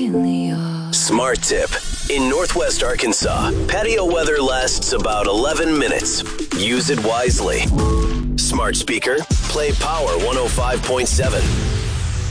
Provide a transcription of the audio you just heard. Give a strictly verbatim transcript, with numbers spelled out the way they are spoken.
really are. Smart tip. In Northwest Arkansas, patio weather lasts about eleven minutes. Use it wisely. Smart speaker, play Power one oh five point seven.